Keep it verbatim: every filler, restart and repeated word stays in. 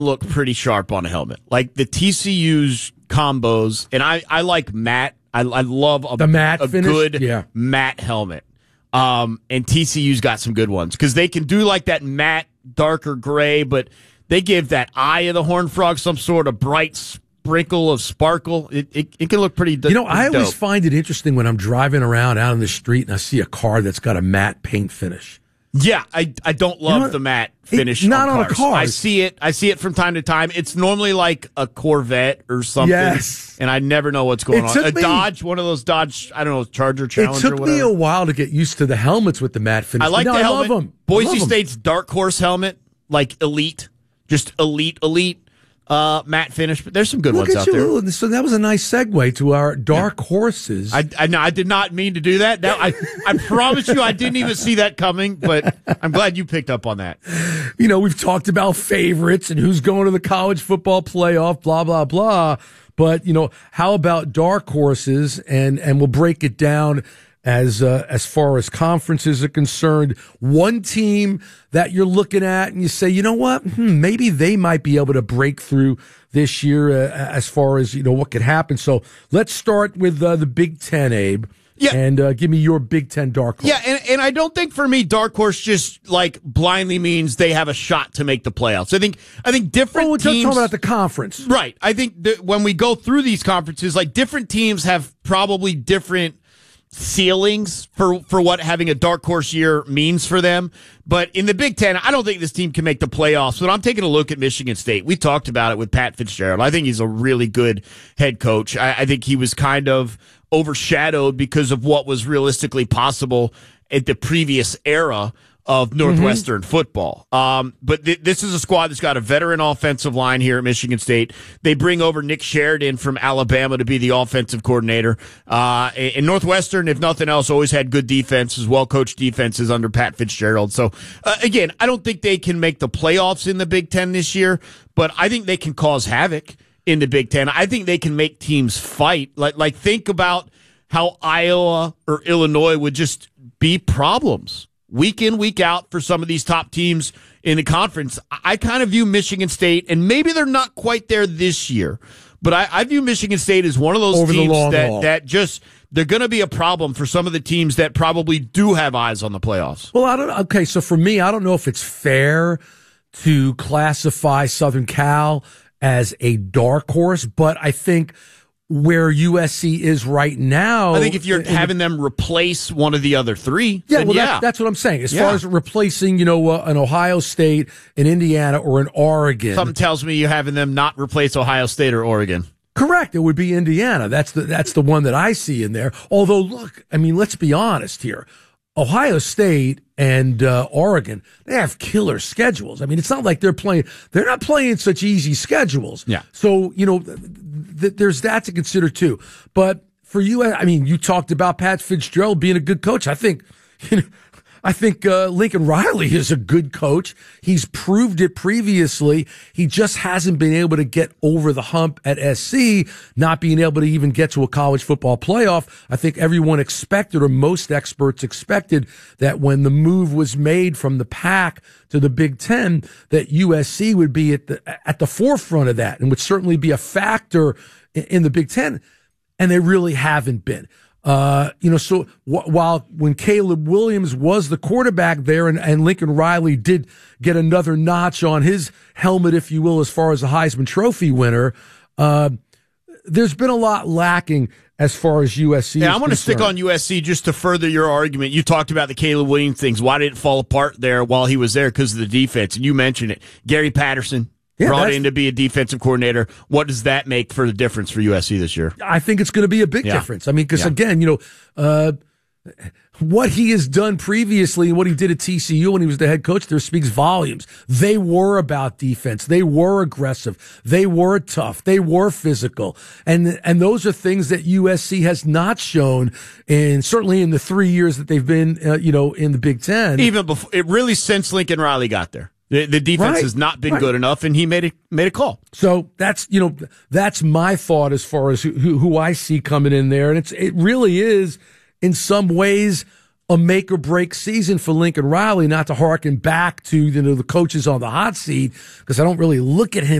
look pretty sharp on a helmet. Like the T C U's combos, and I, I like matte. I, I love a, the matte a finish? good yeah. matte helmet. Um, and T C U's got some good ones because they can do like that matte, darker gray, but they give that eye of the Horned Frog some sort of bright sprinkle of sparkle. It it, it can look pretty d- You know, I dope. always find it interesting when I'm driving around out on the street and I see a car that's got a matte paint finish. Yeah, I I don't love You know, the matte finish. it, not on, on cars. a car. I see it. I see it from time to time. It's normally like a Corvette or something. Yes. And I never know what's going It on. took A me- Dodge, one of those Dodge, I don't know, Charger It Challenger. took or me whatever. a while to get used to the helmets with the matte finish. I like no, the I helmet. love them. Boise love 'em. State's Dark Horse helmet, like elite, just elite, elite uh, matte finish. But there's some good Look ones at out you. there. So that was a nice segue to our dark yeah. horses. I, I, no, I did not mean to do that. That I, I promise you, I didn't even see that coming. But I'm glad you picked up on that. You know, we've talked about favorites and who's going to the college football playoff, blah blah blah. But you know, how about dark horses? And and we'll break it down as uh, as far as conferences are concerned. One team that you're looking at and you say, you know what, hmm, maybe they might be able to break through this year uh, as far as, you know, what could happen. So let's start with uh, the Big Ten, Abe. Yeah. And uh, give me your Big Ten dark horse. Yeah, and, and I don't think for me dark horse just like blindly means they have a shot to make the playoffs. I think I think different well, we're teams. talking about the conference, right? I think that when we go through these conferences, like different teams have probably different ceilings for for what having a dark horse year means for them. But in the Big Ten, I don't think this team can make the playoffs. But I'm taking a look at Michigan State. We talked about it with Pat Fitzgerald. I think he's a really good head coach. I, I think he was kind of overshadowed because of what was realistically possible at the previous era of Northwestern mm-hmm. football. Um, but th- this is a squad that's got a veteran offensive line here at Michigan State. They bring over Nick Sheridan from Alabama to be the offensive coordinator. Uh, and Northwestern, if nothing else, always had good defenses, well-coached defenses under Pat Fitzgerald. So, uh, again, I don't think they can make the playoffs in the Big Ten this year, but I think they can cause havoc in the Big Ten. I think they can make teams fight. Like, like think about how Iowa or Illinois would just be problems week in, week out for some of these top teams in the conference. I kind of view Michigan State, and maybe they're not quite there this year, but I, I view Michigan State as one of those Over teams that, haul. that just, they're going to be a problem for some of the teams that probably do have eyes on the playoffs. Well, I don't, okay, so for me, I don't know if it's fair to classify Southern Cal as a dark horse, but I think where U S C is right now, I think if you're having them replace one of the other three, yeah, then well, yeah. That's, that's what I'm saying. As Yeah. far as replacing, you know, uh, an Ohio State, an Indiana, or an Oregon, Something tells me you're having them not replace Ohio State or Oregon. correct. It would be Indiana. That's the that's the one that I see in there. Although, look, I mean, let's be honest here. Ohio State and uh, Oregon, they have killer schedules. I mean, it's not like they're playing, they're not playing such easy schedules. Yeah. So, you know, th- th- there's that to consider too. But for you, I mean, you talked about Pat Fitzgerald being a good coach. I think, you know, I think uh, Lincoln Riley is a good coach. He's proved it previously. He just hasn't been able to get over the hump at S C, not being able to even get to a college football playoff. I think everyone expected, or most experts expected, that when the move was made from the Pac to the Big Ten, that U S C would be at the at the forefront of that and would certainly be a factor in, in the Big Ten. And they really haven't been. Uh, you know, so wh- while when Caleb Williams was the quarterback there and, and Lincoln Riley did get another notch on his helmet, if you will, as far as a Heisman Trophy winner, uh, there's been a lot lacking as far as U S C. Yeah, I want to stick on U S C just to further your argument. You talked about the Caleb Williams things. Why did it fall apart there while he was there? Because of the defense. And you mentioned it. Gary Patterson. Yeah, brought in to be a defensive coordinator. What does that make for the difference for U S C this year? I think it's going to be a big yeah. difference. I mean, because yeah. again, you know, uh, what he has done previously and what he did at T C U when he was the head coach there speaks volumes. They were about defense. They were aggressive. They were tough. They were physical. And, and those are things that U S C has not shown in, certainly in the three years that they've been, uh, you know, in the Big Ten. Even before, it really since Lincoln Riley got there. The, the defense right, has not been right. good enough, and he made a made a call. So that's you know that's my thought as far as who, who I see coming in there, and it's it really is in some ways a make or break season for Lincoln Riley, not to harken back to, you know, the coaches on the hot seat, because I don't really look at him